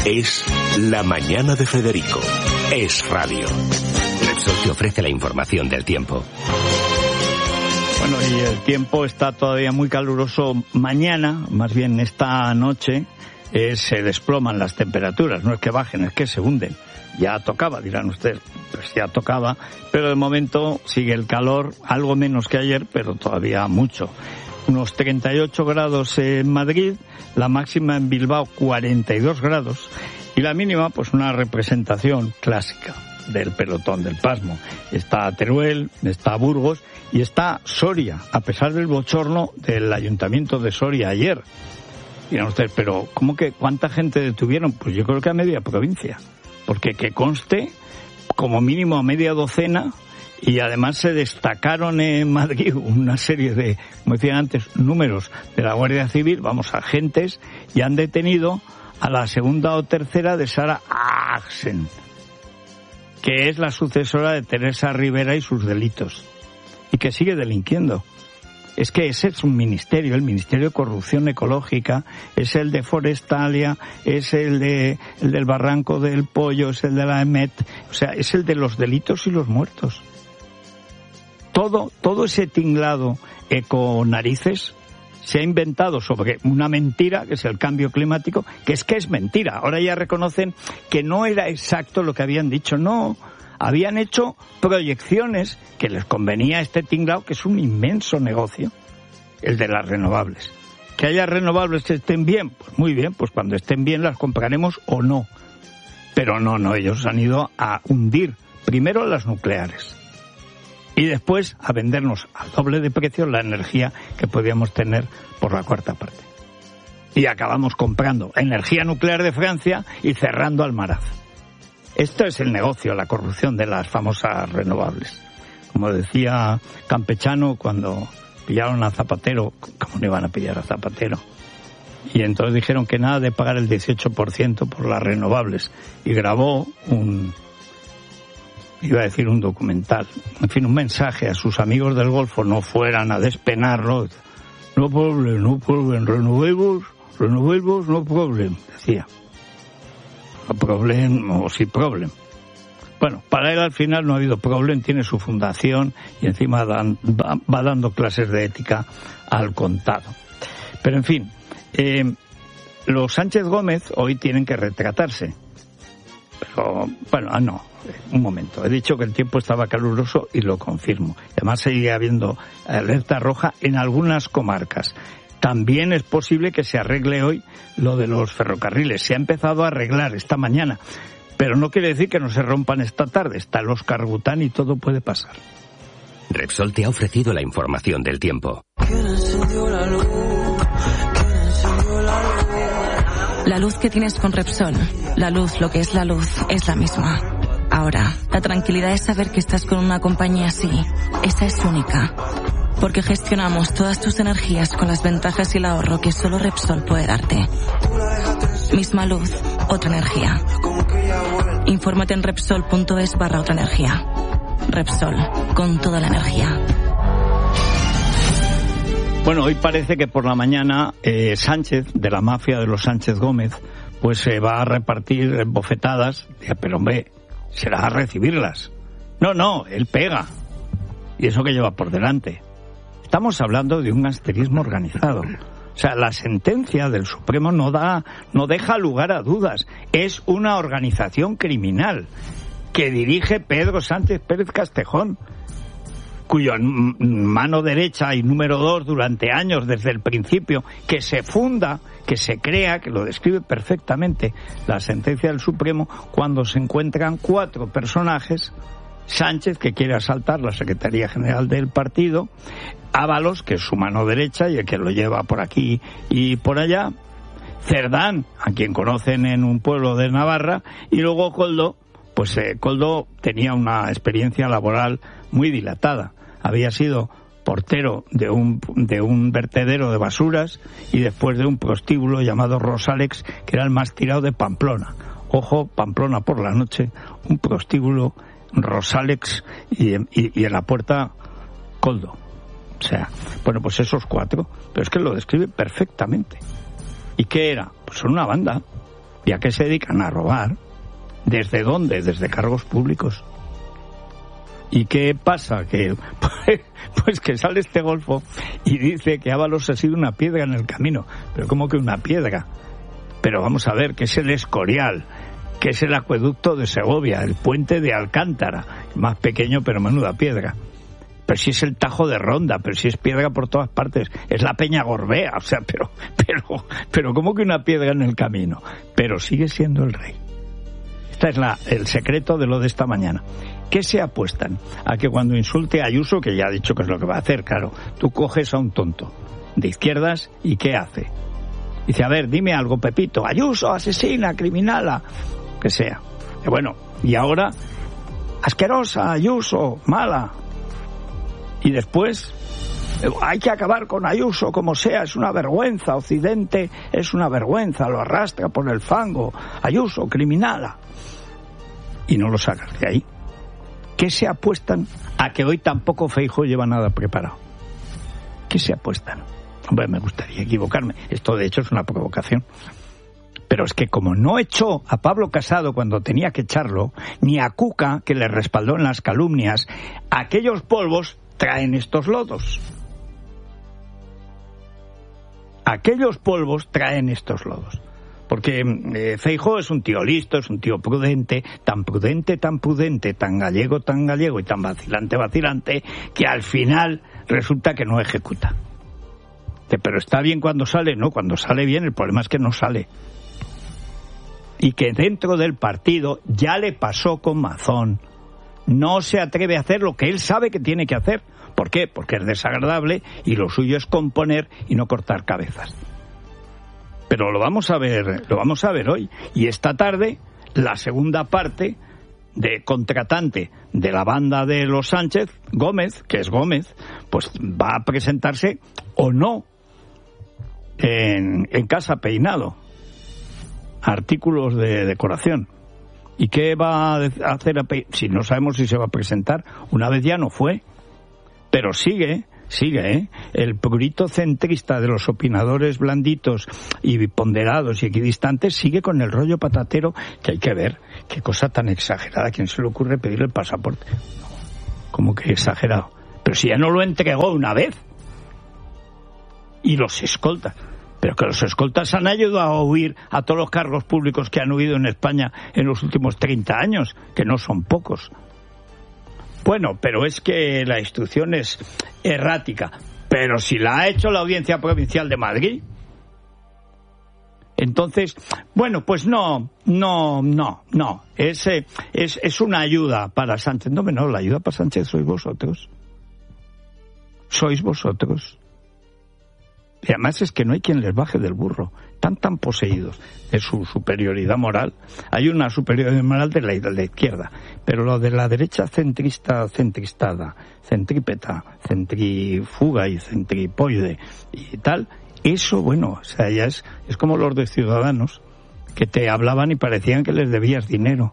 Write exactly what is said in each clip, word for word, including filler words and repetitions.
Es La Mañana de Federico. Es radio. Repsol te ofrece la información del tiempo. Bueno, y el tiempo está todavía muy caluroso. Mañana, más bien esta noche, eh, se desploman las temperaturas. No es que bajen, es que se hunden. Ya tocaba, dirán ustedes, pues ya tocaba, pero de momento sigue el calor, algo menos que ayer, pero todavía mucho. Unos treinta y ocho grados en Madrid, la máxima en Bilbao cuarenta y dos grados y la mínima pues una representación clásica del pelotón del pasmo. Está Teruel, está Burgos y está Soria, a pesar del bochorno del ayuntamiento de Soria ayer. Dirán ustedes, pero ¿cómo que cuánta gente detuvieron? Pues yo creo que a media provincia, porque que conste como mínimo a media docena. Y además se destacaron en Madrid una serie de, como decían antes, números de la Guardia Civil, vamos, agentes, y han detenido a la segunda o tercera de Sara Axen, que es la sucesora de Teresa Rivera y sus delitos, y que sigue delinquiendo. Es que ese es un ministerio, el Ministerio de Corrupción Ecológica, es el de Forestalia, es el de el del Barranco del Pollo, es el de la EMET, o sea, es el de los delitos y los muertos. Todo, todo ese tinglado econarices se ha inventado sobre una mentira, que es el cambio climático, que es que es mentira. Ahora ya reconocen que no era exacto lo que habían dicho, no. Habían hecho proyecciones que les convenía a este tinglado, que es un inmenso negocio, el de las renovables. Que haya renovables que estén bien, pues muy bien, pues cuando estén bien las compraremos o no. Pero no, no, ellos han ido a hundir primero las nucleares. Y después a vendernos al doble de precio la energía que podíamos tener por la cuarta parte. Y acabamos comprando energía nuclear de Francia y cerrando Almaraz. Esto es el negocio, la corrupción de las famosas renovables. Como decía Campechano cuando pillaron a Zapatero, ¿cómo no iban a pillar a Zapatero? Y entonces dijeron que nada de pagar el dieciocho por ciento por las renovables. Y grabó un... iba a decir un documental, en fin, un mensaje a sus amigos del Golfo, no fueran a despenarlo. No problem, no problem, renovables, renovables, no problem, decía. No problem, o sí problem. Bueno, para él al final no ha habido problem, tiene su fundación y encima dan, va, va dando clases de ética al contado. Pero en fin, eh, los Sánchez Gómez hoy tienen que retratarse. Pero, bueno, ah, no, un momento. He dicho que el tiempo estaba caluroso y lo confirmo. Además sigue habiendo alerta roja en algunas comarcas. También es posible que se arregle hoy lo de los ferrocarriles. Se ha empezado a arreglar esta mañana. Pero no quiere decir que no se rompan esta tarde. Está el Óscar Bután y todo puede pasar. Repsol te ha ofrecido la información del tiempo. La luz que tienes con Repsol, la luz, lo que es la luz, es la misma. Ahora, la tranquilidad es saber que estás con una compañía así. Esa es única. Porque gestionamos todas tus energías con las ventajas y el ahorro que solo Repsol puede darte. Misma luz, otra energía. Infórmate en Repsol.es barra otra energía. Repsol, con toda la energía. Bueno, hoy parece que por la mañana eh, Sánchez, de la mafia de los Sánchez Gómez, pues se va a repartir bofetadas. Pero hombre, será a recibirlas. No, no, él pega. Y eso que lleva por delante. Estamos hablando de un gangsterismo organizado. O sea, la sentencia del Supremo no da, no deja lugar a dudas. Es una organización criminal que dirige Pedro Sánchez Pérez Castejón, cuyo mano derecha y número dos durante años, desde el principio, que se funda, que se crea, que lo describe perfectamente la sentencia del Supremo, cuando se encuentran cuatro personajes: Sánchez, que quiere asaltar la Secretaría General del partido; Ábalos, que es su mano derecha y el que lo lleva por aquí y por allá; Cerdán, a quien conocen en un pueblo de Navarra; y luego Koldo. Pues eh, Koldo tenía una experiencia laboral muy dilatada. Había sido portero de un de un vertedero de basuras y después de un prostíbulo llamado Rosalex, que era el más tirado de Pamplona. Ojo, Pamplona por la noche, un prostíbulo, Rosalex y, y, y en la puerta Koldo. O sea, bueno, pues esos cuatro, pero es que lo describe perfectamente. ¿Y qué era? Pues son una banda. ¿Y a qué se dedican? A robar. ¿Desde dónde? Desde cargos públicos. ¿Y qué pasa? Que pues, pues que sale este golfo y dice que Ábalos ha sido una piedra en el camino. Pero ¿cómo que una piedra? Pero vamos a ver, que es el Escorial, que es el acueducto de Segovia, el puente de Alcántara, más pequeño pero menuda piedra. Pero si es el Tajo de Ronda, pero si es piedra por todas partes, es la Peña Gorbea, o sea, pero, pero, pero ¿cómo que una piedra en el camino? Pero sigue siendo el rey. Este es la, el secreto de lo de esta mañana. ¿Qué se apuestan? A que cuando insulte a Ayuso, que ya ha dicho que es lo que va a hacer, claro, tú coges a un tonto de izquierdas y ¿qué hace? Dice, a ver, dime algo, Pepito, Ayuso, asesina, criminala, que sea. Y bueno, y ahora, asquerosa, Ayuso, mala. Y después, hay que acabar con Ayuso como sea, es una vergüenza, Occidente es una vergüenza, lo arrastra por el fango, Ayuso, criminala. Y no lo sacas de ahí. ¿Qué se apuestan a que hoy tampoco Feijóo lleva nada preparado? ¿Qué se apuestan? Hombre, me gustaría equivocarme. Esto, de hecho, es una provocación. Pero es que como no echó a Pablo Casado cuando tenía que echarlo, ni a Cuca, que le respaldó en las calumnias, aquellos polvos traen estos lodos. Aquellos polvos traen estos lodos. Porque eh, Feijóo es un tío listo, es un tío prudente, tan prudente, tan prudente, tan gallego, tan gallego y tan vacilante, vacilante, que al final resulta que no ejecuta. Pero está bien cuando sale, no, cuando sale bien, el problema es que no sale. Y que dentro del partido ya le pasó con Mazón. No se atreve a hacer lo que él sabe que tiene que hacer. ¿Por qué? Porque es desagradable y lo suyo es componer y no cortar cabezas. Pero lo vamos a ver, lo vamos a ver hoy. Y esta tarde, la segunda parte de contratante de la banda de los Sánchez, Gómez, que es Gómez, pues va a presentarse o no en, en Casa Peinado. Artículos de decoración. ¿Y qué va a hacer a Peinado? Si no sabemos si se va a presentar, una vez ya no fue, pero sigue... Sigue, ¿eh? El purito centrista de los opinadores blanditos y ponderados y equidistantes sigue con el rollo patatero, que hay que ver. Qué cosa tan exagerada. ¿A quién se le ocurre pedir el pasaporte? Como que exagerado. Pero si ya no lo entregó una vez. Y los escoltas. Pero que los escoltas han ayudado a huir a todos los cargos públicos que han huido en España en los últimos treinta años, que no son pocos. Bueno, pero es que la instrucción es errática. Pero si la ha hecho la Audiencia Provincial de Madrid, entonces, bueno, pues no, no, no, no. Es, es, es una ayuda para Sánchez. No, no, la ayuda para Sánchez sois vosotros. Sois vosotros. Y además es que no hay quien les baje del burro. Están tan poseídos de su superioridad moral. Hay una superioridad moral de la, de la izquierda, pero lo de la derecha centrista, centristada, centrípeta, centrifuga y centripoide y tal, eso, bueno, o sea, ya es, es como los de Ciudadanos, que te hablaban y parecían que les debías dinero.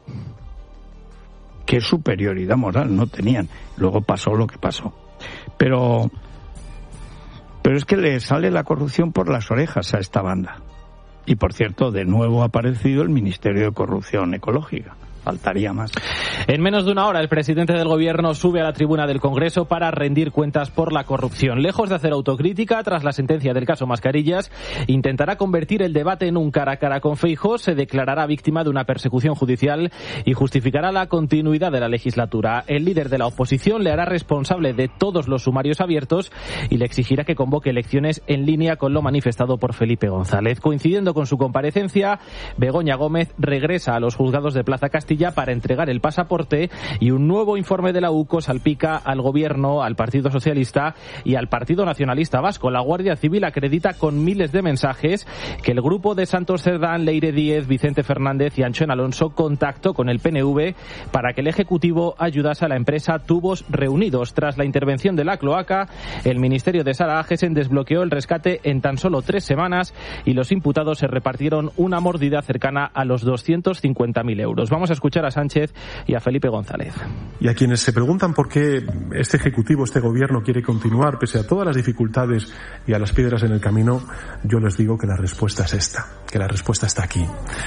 Qué superioridad moral no tenían. Luego pasó lo que pasó. Pero... Pero es que le sale la corrupción por las orejas a esta banda. Y, por cierto, de nuevo ha aparecido el Ministerio de Corrupción Ecológica. Faltaría más. En menos de una hora, el presidente del Gobierno sube a la tribuna del Congreso para rendir cuentas por la corrupción. Lejos de hacer autocrítica, tras la sentencia del caso Mascarillas, intentará convertir el debate en un cara a cara con Feijóo, se declarará víctima de una persecución judicial y justificará la continuidad de la legislatura. El líder de la oposición le hará responsable de todos los sumarios abiertos y le exigirá que convoque elecciones en línea con lo manifestado por Felipe González. Coincidiendo con su comparecencia, Begoña Gómez regresa a los juzgados de Plaza Castilla para entregar el pasaporte y un nuevo informe de la U C O salpica al Gobierno, al Partido Socialista y al Partido Nacionalista Vasco. La Guardia Civil acredita con miles de mensajes que el grupo de Santos Cerdán, Leire Díez, Vicente Fernández y Anchón Alonso contactó con el P N V para que el Ejecutivo ayudase a la empresa Tubos Reunidos. Tras la intervención de la cloaca, el Ministerio de Sara Agesen desbloqueó el rescate en tan solo tres semanas y los imputados se repartieron una mordida cercana a los doscientos cincuenta mil euros. Vamos a escuchar a Sánchez y a Felipe González. Y a quienes se preguntan por qué este Ejecutivo, este Gobierno quiere continuar pese a todas las dificultades y a las piedras en el camino, yo les digo que la respuesta es esta, que la respuesta está aquí.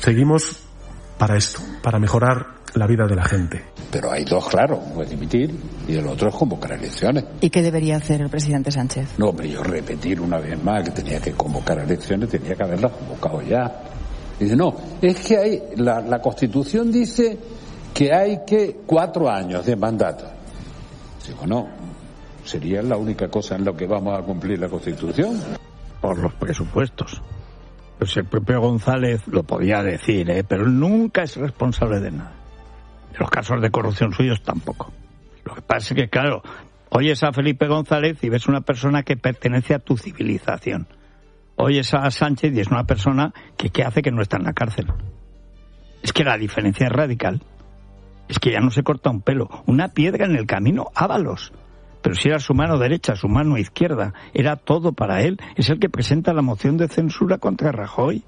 seguimos para esto, para mejorar la vida de la gente. Pero hay dos, claro, uno es dimitir y el otro es convocar elecciones. ¿Y qué debería hacer el presidente Sánchez? No, hombre, yo repetir una vez más que tenía que convocar elecciones, tenía que haberlas convocado ya. Dice, no, es que hay, la, la Constitución dice que hay que cuatro años de mandato. Digo, no, sería la única cosa en la que vamos a cumplir la Constitución. Por los presupuestos. Pues el propio González lo podía decir, ¿eh? Pero nunca es responsable de nada. En los casos de corrupción suyos tampoco. Lo que pasa es que, claro, oyes a Felipe González y ves una persona que pertenece a tu civilización. Oyes a Sánchez y es una persona que, que hace que no está en la cárcel. Es que la diferencia es radical. Es que ya no se corta un pelo. Una piedra en el camino, Ábalos. Pero si era su mano derecha, su mano izquierda, era todo para él. Es el que presenta la moción de censura contra Rajoy.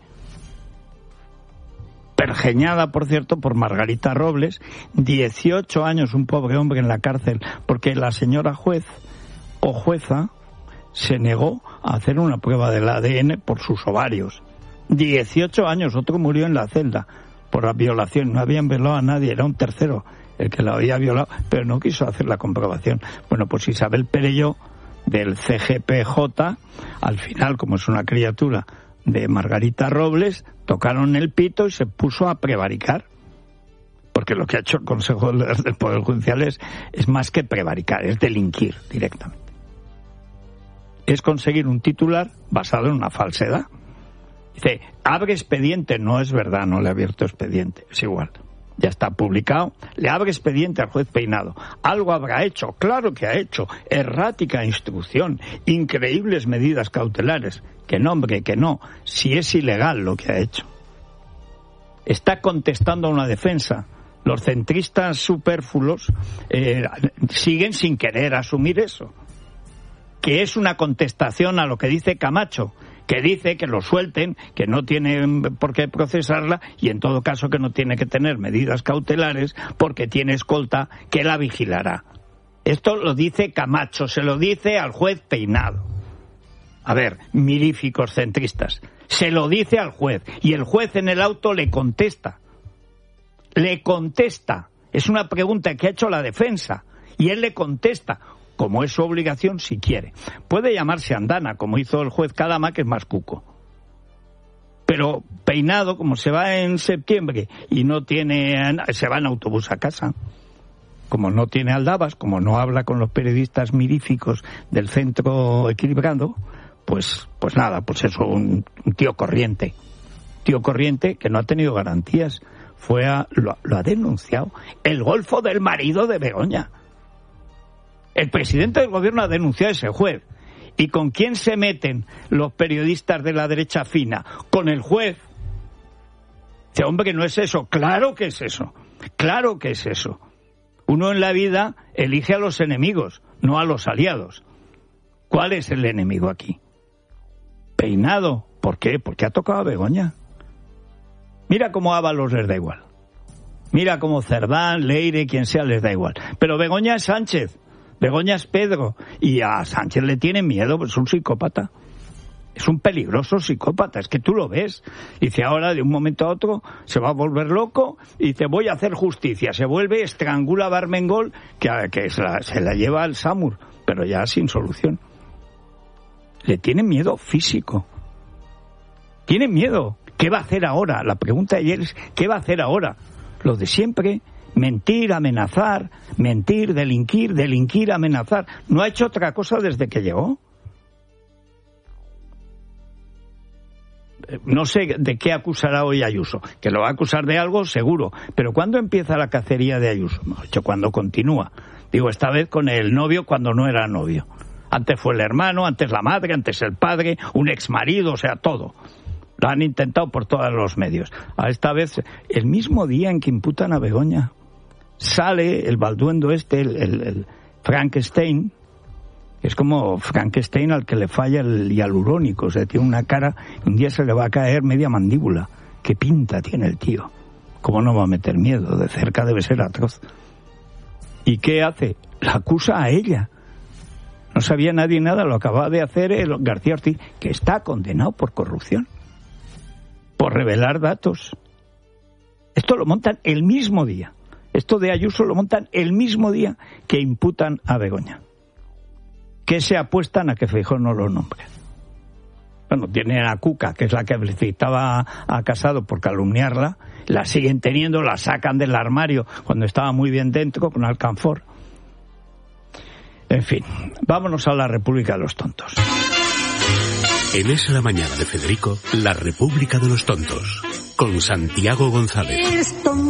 Pergeñada, por cierto, por Margarita Robles. dieciocho años un pobre hombre en la cárcel, porque la señora juez o jueza se negó a hacer una prueba del A D N por sus ovarios. dieciocho años, otro murió en la celda por la violación. No habían violado a nadie, era un tercero el que la había violado, pero no quiso hacer la comprobación. Bueno, pues Isabel Perelló, del C G P J, al final, como es una criatura de Margarita Robles, tocaron el pito y se puso a prevaricar. Porque lo que ha hecho el Consejo del Poder Judicial es, es más que prevaricar, es delinquir directamente. Es conseguir un titular basado en una falsedad. Dice, abre expediente. No es verdad, no le ha abierto expediente, es igual. Ya está publicado, le abre expediente al juez Peinado. Algo habrá hecho, claro que ha hecho. Errática instrucción, increíbles medidas cautelares. Que no, hombre, que no. Si es ilegal lo que ha hecho. Está contestando a una defensa. Los centristas superfluos eh, siguen sin querer asumir eso. Que es una contestación a lo que dice Camacho, que dice que lo suelten, que no tienen por qué procesarla y en todo caso que no tiene que tener medidas cautelares porque tiene escolta que la vigilará. Esto lo dice Camacho, se lo dice al juez Peinado. A ver, miríficos centristas, se lo dice al juez y el juez en el auto le contesta. Le contesta. Es una pregunta que ha hecho la defensa y él le contesta, como es su obligación si quiere. Puede llamarse andana, como hizo el juez Cadama, que es más cuco. Pero Peinado, como se va en septiembre y no tiene, se va en autobús a casa, como no tiene aldabas, como no habla con los periodistas miríficos del Centro Equilibrado, pues, pues nada, pues eso, un, un tío corriente. Tío corriente que no ha tenido garantías. Fue a, lo, lo ha denunciado. El golfo del marido de Begoña. El presidente del gobierno ha denunciado a ese juez. ¿Y con quién se meten los periodistas de la derecha fina? Con el juez. Dice, hombre, no es eso. Claro que es eso. Claro que es eso. Uno en la vida elige a los enemigos, no a los aliados. ¿Cuál es el enemigo aquí? Peinado. ¿Por qué? Porque ha tocado a Begoña. Mira cómo Ábalos les da igual. Mira cómo Cerdán, Leire, quien sea, les da igual. Pero Begoña es Sánchez. Begoña es Pedro, y a Sánchez le tiene miedo, pues es un psicópata. Es un peligroso psicópata, es que tú lo ves. Y dice, ahora de un momento a otro se va a volver loco y dice, voy a hacer justicia. Se vuelve, estrangula a Barmengol, que, que se, la, se la lleva al Samur, pero ya sin solución. Le tiene miedo físico. Tiene miedo. ¿Qué va a hacer ahora? La pregunta de ayer es, ¿qué va a hacer ahora? Lo de siempre. Mentir, amenazar, mentir, delinquir, delinquir, amenazar. No ha hecho otra cosa desde que llegó. No sé de qué acusará hoy Ayuso, que lo va a acusar de algo seguro, pero ¿cuándo empieza la cacería de Ayuso? No, hecho, cuando continúa. Digo, esta vez con el novio cuando no era novio. Antes fue el hermano, antes la madre, antes el padre, un exmarido, o sea, todo. Lo han intentado por todos los medios. A esta vez, el mismo día en que imputan a Begoña, sale el balduendo este, el, el, el Frankenstein, es como Frankenstein al que le falla el hialurónico, o sea, tiene una cara, un día se le va a caer media mandíbula. ¿Qué pinta tiene el tío? ¿Cómo no va a meter miedo? De cerca debe ser atroz. ¿Y qué hace? La acusa a ella. No sabía nadie nada, lo acababa de hacer el García Ortiz, que está condenado por corrupción, por revelar datos. Esto lo montan el mismo día. Esto de Ayuso lo montan el mismo día que imputan a Begoña. Que se apuestan a que Feijóo no lo nombre. Bueno, tienen a Cuca, que es la que felicitaba a Casado por calumniarla, la siguen teniendo, la sacan del armario cuando estaba muy bien dentro con Alcanfor. En fin, vámonos a la República de los Tontos. En Es la Mañana de Federico, la República de los Tontos, con Santiago González.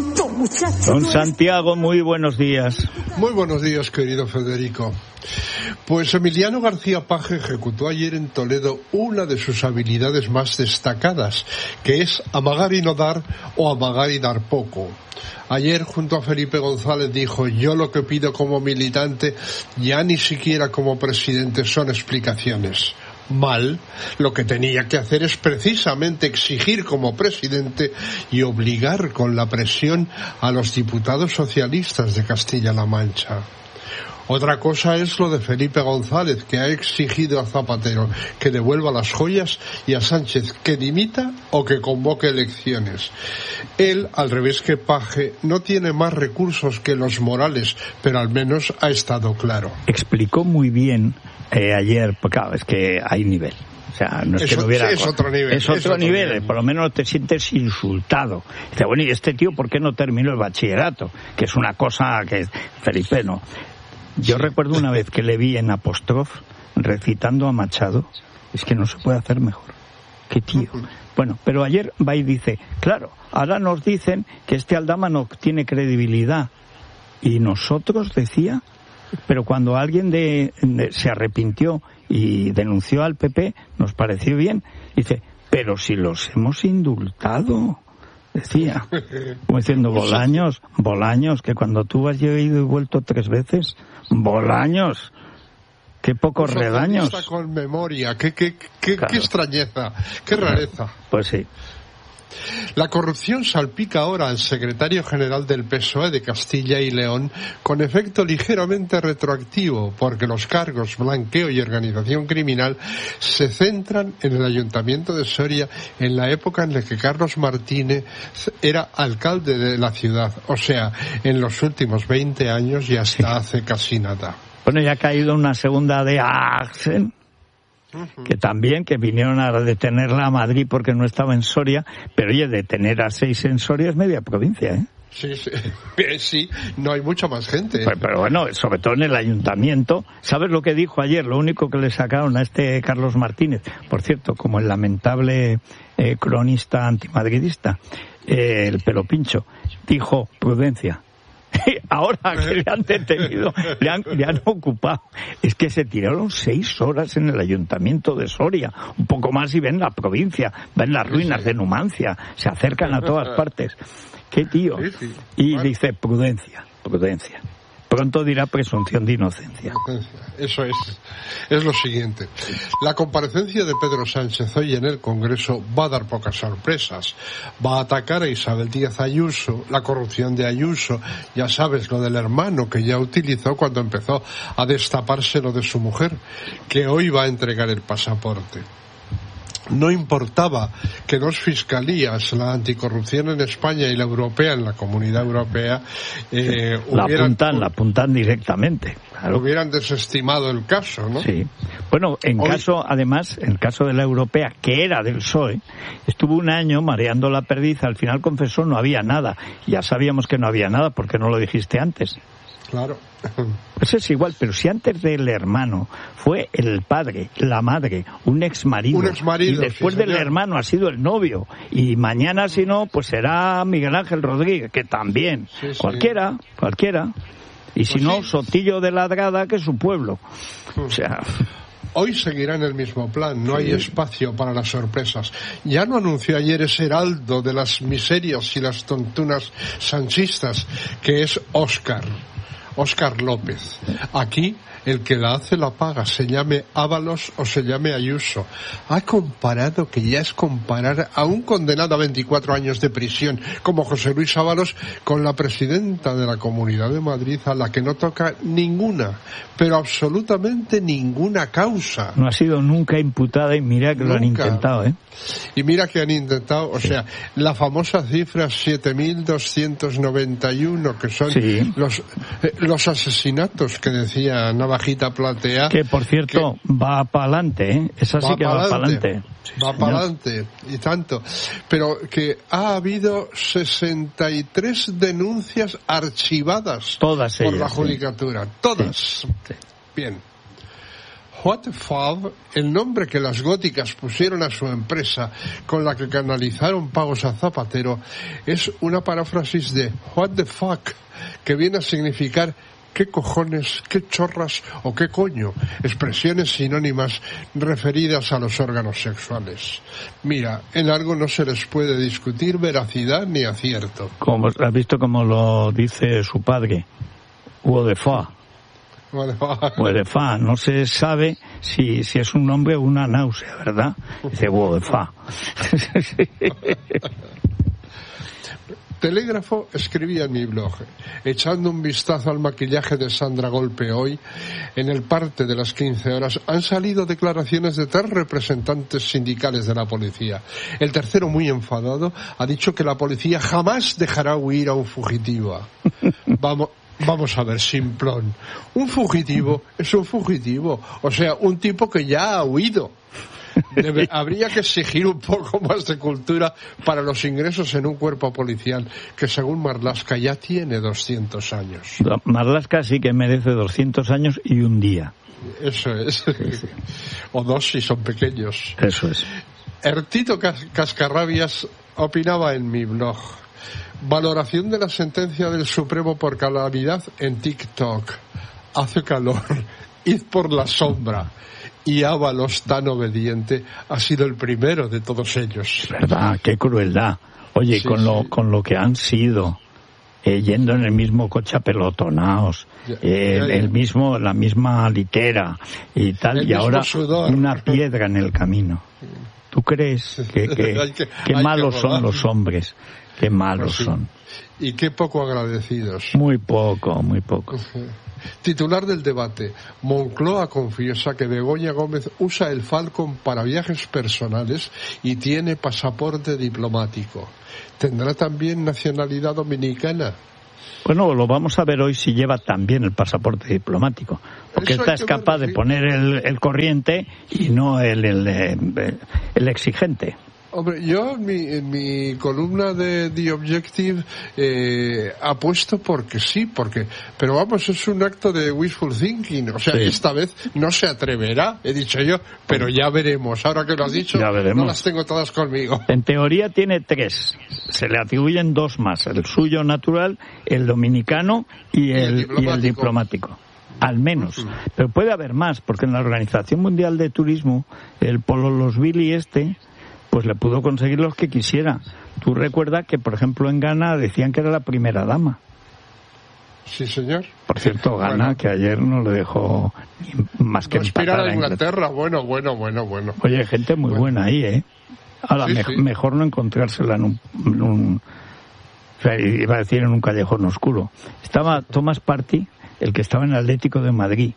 Don Santiago, muy buenos días. Muy buenos días, querido Federico. Pues Emiliano García Paje ejecutó ayer en Toledo una de sus habilidades más destacadas, que es amagar y no dar o amagar y dar poco. Ayer, junto a Felipe González, dijo: yo lo que pido como militante, ya ni siquiera como presidente, son explicaciones. Mal, lo que tenía que hacer es precisamente exigir como presidente y obligar con la presión a los diputados socialistas de Castilla-La Mancha. Otra cosa es lo de Felipe González, que ha exigido a Zapatero que devuelva las joyas y a Sánchez que dimita o que convoque elecciones. Él, al revés que Paje, no tiene más recursos que los morales, pero al menos ha estado claro. Explicó muy bien eh, ayer, porque claro, es que hay nivel. O sea, no es Eso, que no hubiera... Es otro nivel. Es otro, es otro nivel, nivel, por lo menos te sientes insultado. Dice, bueno, ¿y este tío por qué no terminó el bachillerato? Que es una cosa que Felipe no... Yo sí. recuerdo una vez que le vi en Apostrof recitando a Machado. Es que no se puede hacer mejor. ¡Qué tío! Bueno, pero ayer va y dice, claro, ahora nos dicen que este Aldama no tiene credibilidad. Y nosotros, decía, pero cuando alguien de, de, se arrepintió y denunció al P P, nos pareció bien. Dice, pero si los hemos indultado... Decía, como diciendo, Bolaños, Bolaños, que cuando tú has ido y vuelto tres veces, Bolaños, qué pocos un redaños. Con memoria, qué, qué, qué, claro. qué extrañeza, qué rareza. Pues sí. La corrupción salpica ahora al secretario general del P S O E de Castilla y León con efecto ligeramente retroactivo, porque los cargos blanqueo y organización criminal se centran en el Ayuntamiento de Soria en la época en la que Carlos Martínez era alcalde de la ciudad, o sea, en los últimos veinte años y hasta sí. hace casi nada. Bueno, ya ha caído una segunda de Axen, que también, que vinieron a detenerla a Madrid porque no estaba en Soria, pero oye, detener a seis en Soria es media provincia, ¿eh? Sí, sí, sí, no hay mucha más gente. Pero, pero bueno, sobre todo en el ayuntamiento. ¿Sabes lo que dijo ayer? Lo único que le sacaron a este Carlos Martínez, por cierto, como el lamentable eh, cronista antimadridista, eh, el pelo pincho, dijo prudencia. Ahora que le han detenido, le han, le han ocupado. Es que se tiraron seis horas en el ayuntamiento de Soria, un poco más y ven la provincia, ven las ruinas de Numancia, se acercan a todas partes. ¡Qué tío! Y dice prudencia, prudencia. Pronto dirá presunción de inocencia. Eso es, es lo siguiente. La comparecencia de Pedro Sánchez hoy en el Congreso va a dar pocas sorpresas. Va a atacar a Isabel Díaz Ayuso, la corrupción de Ayuso, ya sabes, lo del hermano que ya utilizó cuando empezó a destaparse lo de su mujer, que hoy va a entregar el pasaporte. No importaba que dos fiscalías, la anticorrupción en España y la europea, en la Comunidad Europea, eh, la hubieran, apuntan, la apuntan directamente. Claro. Hubieran desestimado el caso, ¿no? Sí. Bueno, en Hoy... caso, además, en el caso de la europea, que era del P S O E, estuvo un año mareando la perdiz, al final confesó no había nada. Ya sabíamos que no había nada porque no lo dijiste antes. Claro. Pues es igual, pero si antes del hermano fue el padre, la madre, un ex marido, un ex marido y después sí, del hermano ha sido el novio, y mañana si no, pues será Miguel Ángel Rodríguez, que también, sí, sí. cualquiera, cualquiera, y si pues no, sí. Sotillo de Ladrada, que es su pueblo. O sea... Hoy seguirá en el mismo plan, no hay espacio para las sorpresas. Ya no anunció ayer ese heraldo de las miserias y las tontunas sanchistas, que es Óscar. Óscar López. Aquí el que la hace la paga, se llame Ábalos o se llame Ayuso. Ha comparado, que ya es comparar a un condenado a veinticuatro años de prisión como José Luis Ábalos con la presidenta de la Comunidad de Madrid, a la que no toca ninguna, pero absolutamente ninguna causa. No ha sido nunca imputada y mira que nunca. Lo han intentado, ¿eh? Y mira que han intentado, o sí. sea, la famosa cifra siete mil doscientos noventa y uno, que son sí. los eh, los asesinatos que decía Navajita Platea. Que, por cierto, que va para adelante, ¿eh? Esa sí que va para adelante. Sí, va para adelante, y tanto. Pero que ha habido sesenta y tres denuncias archivadas todas por ellas, la judicatura. Sí. Todas. Sí. Bien. What the fuck, el nombre que las góticas pusieron a su empresa con la que canalizaron pagos a Zapatero, es una paráfrasis de what the fuck, que viene a significar qué cojones, qué chorras o qué coño, expresiones sinónimas referidas a los órganos sexuales. Mira, en algo no se les puede discutir veracidad ni acierto. Como has visto como lo dice su padre, what the fuck. What the fuck, no se sabe si, si es un nombre o una náusea, ¿verdad? Dice what the fuck. Telégrafo escribía en mi blog, echando un vistazo al maquillaje de Sandra Golpe hoy, en el parte de las quince horas han salido declaraciones de tres representantes sindicales de la policía. El tercero, muy enfadado, ha dicho que la policía jamás dejará huir a un fugitivo. Vamos... Vamos a ver, simplón. Un fugitivo es un fugitivo. O sea, un tipo que ya ha huido. Debe, habría que exigir un poco más de cultura para los ingresos en un cuerpo policial que, según Marlaska, ya tiene doscientos años. Marlaska sí que merece doscientos años y un día. Eso es. O dos si son pequeños. Eso es. Ertito Cascarrabias opinaba en mi blog. Valoración de la sentencia del Supremo por calamidad en TikTok. Hace calor. Id por la sombra. Y Ábalos, tan obediente, ha sido el primero de todos ellos. ¿Verdad? Qué crueldad. Oye, sí, con, sí. Lo, con lo que han sido, eh, yendo en el mismo coche apelotonados, ya, eh, ya, ya. el mismo, la misma litera y tal, el y ahora sudor. Una piedra en el camino. ¿Tú crees que, que, que, que malos que son los hombres? Qué malos pues sí. son. Y qué poco agradecidos. Muy poco, muy poco. Uh-huh. Titular del debate. Moncloa confiesa que Begoña Gómez usa el Falcon para viajes personales y tiene pasaporte diplomático. ¿Tendrá también nacionalidad dominicana? Bueno, lo vamos a ver hoy si lleva también el pasaporte diplomático. Porque esta es capaz ver, de poner el, el corriente y no el, el, el, el exigente. Hombre, yo en mi, en mi columna de The Objective eh, apuesto porque sí, porque, pero vamos, es un acto de wishful thinking, o sea, sí. Esta vez no se atreverá, he dicho yo, pero ya veremos, ahora que lo has dicho, no las tengo todas conmigo. En teoría tiene tres, se le atribuyen dos más, el suyo natural, el dominicano y el, y el diplomático. Y el diplomático. Al menos, uh-huh. Pero puede haber más, porque en la Organización Mundial de Turismo, el Polo Los Billy este, pues le pudo conseguir los que quisiera. Tú recuerdas que, por ejemplo, en Ghana decían que era la primera dama. Sí, señor. Por cierto, Ghana, bueno. Que ayer no le dejó más que empatar a Inglaterra. Bueno, bueno, bueno, bueno. Oye, gente muy bueno. buena ahí, ¿eh? Ahora, sí, me- sí. mejor no encontrársela en un, en un... O sea, iba a decir en un callejón oscuro. Estaba Thomas Partey, el que estaba en el Atlético de Madrid.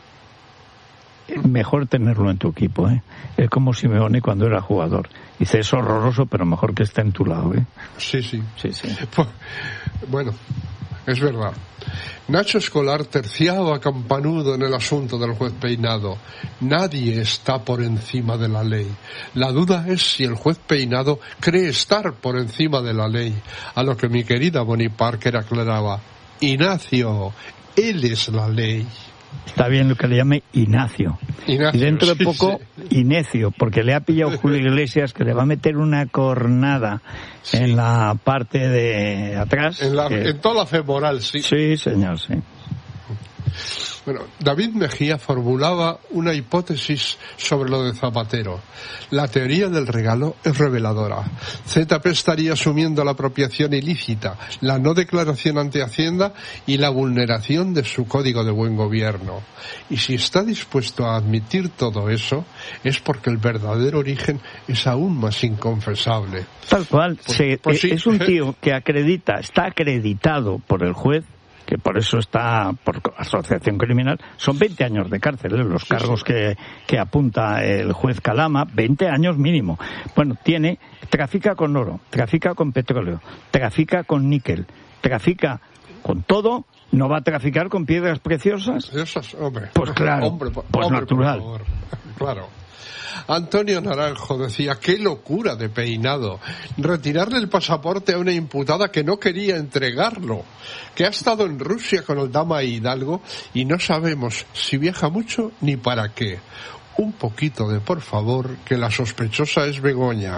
Mejor tenerlo en tu equipo, ¿eh? Es como Simeone cuando era jugador. Dice, es horroroso, pero mejor que esté en tu lado, ¿eh? Sí, sí. Sí, sí. Pues, bueno, es verdad. Nacho Escolar terciaba campanudo en el asunto del juez Peinado. Nadie está por encima de la ley. La duda es si el juez Peinado cree estar por encima de la ley. A lo que mi querida Bonnie Parker aclaraba, Ignacio, él es la ley. Está bien lo que le llame Ignacio. Ignacio, y dentro de sí, poco, sí. Ignacio, porque le ha pillado Julio Iglesias, que le va a meter una cornada sí. en la parte de atrás. En, la, que... en toda la femoral, sí. Sí, señor, sí. Bueno, David Mejía formulaba una hipótesis sobre lo de Zapatero. La teoría del regalo es reveladora. Z P estaría asumiendo la apropiación ilícita, la no declaración ante Hacienda y la vulneración de su código de buen gobierno. Y si está dispuesto a admitir todo eso, es porque el verdadero origen es aún más inconfesable. Tal cual. Pues, se, pues sí. Es un tío que acredita, está acreditado por el juez, que por eso está por asociación criminal, son veinte años de cárcel, ¿eh? Los sí, cargos sí. Que, que apunta el juez Calama, veinte años mínimo. Bueno, tiene, trafica con oro, trafica con petróleo, trafica con níquel, trafica con todo, ¿no va a traficar con piedras preciosas? Preciosas, hombre. Pues claro, hombre, pues hombre, natural. Por favor. Claro. Antonio Naranjo decía, qué locura de peinado, retirarle el pasaporte a una imputada que no quería entregarlo, que ha estado en Rusia con el Dama Hidalgo y no sabemos si viaja mucho ni para qué. Un poquito de por favor, que la sospechosa es Begoña.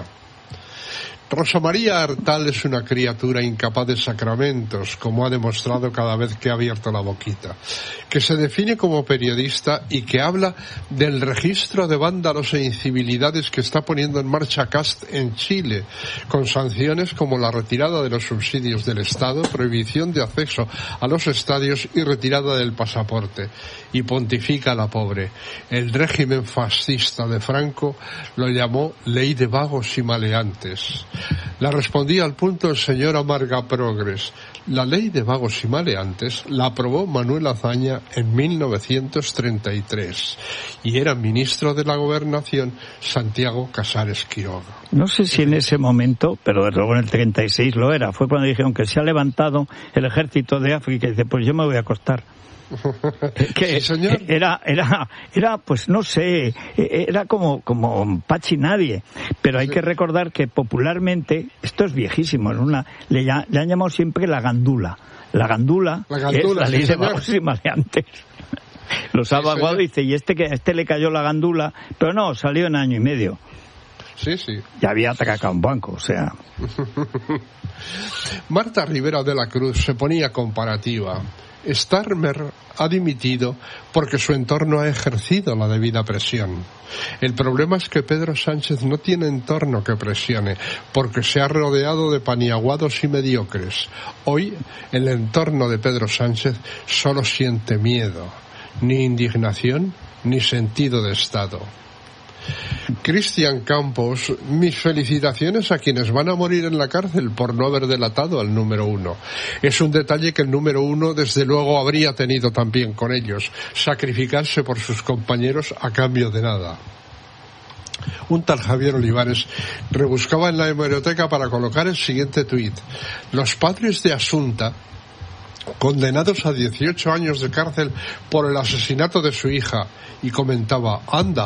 Rosa María Artal es una criatura incapaz de sacramentos, como ha demostrado cada vez que ha abierto la boquita, que se define como periodista y que habla del registro de vándalos e incivilidades que está poniendo en marcha Cast en Chile, con sanciones como la retirada de los subsidios del Estado, prohibición de acceso a los estadios y retirada del pasaporte. Y pontifica la pobre. El régimen fascista de Franco lo llamó ley de vagos y maleantes. La respondía al punto el señor Amarga Progres. La ley de vagos y maleantes la aprobó Manuel Azaña en mil novecientos treinta y tres y era ministro de la Gobernación Santiago Casares Quiroga. No sé si en ese momento, pero desde luego en el treinta y seis lo era, fue cuando dijeron que se ha levantado el ejército de África y dice, pues yo me voy a acostar. Que sí, señor. era era era pues no sé, era como como Pachi nadie, pero hay sí. que recordar que popularmente esto es viejísimo, en una le, le han llamado siempre la gandula la gandula, la gandula es la ley sí, de vagos y maleantes. Los ha vaguado y dice, y este que a este le cayó la gandula, pero no, salió en año y medio. Sí, sí. Ya había atracado un banco, o sea. Marta Rivera de la Cruz se ponía comparativa. Starmer ha dimitido porque su entorno ha ejercido la debida presión. El problema es que Pedro Sánchez no tiene entorno que presione, porque se ha rodeado de paniaguados y mediocres. Hoy, el entorno de Pedro Sánchez solo siente miedo, ni indignación, ni sentido de Estado. Cristian Campos, mis felicitaciones a quienes van a morir en la cárcel por no haber delatado al número uno. Es un detalle que el número uno desde luego habría tenido también con ellos, sacrificarse por sus compañeros a cambio de nada. Un tal Javier Olivares rebuscaba en la hemeroteca para colocar el siguiente tuit. Los padres de Asunta, condenados a dieciocho años de cárcel por el asesinato de su hija, y comentaba, anda,